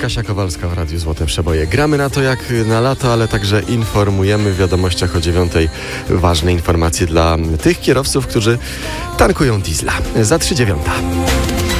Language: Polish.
Kasia Kowalska w Radiu Złote Przeboje. Gramy na to jak na lato, ale także informujemy w wiadomościach o 9:00 ważne informacje dla tych kierowców, którzy tankują diesla. Za 3:09.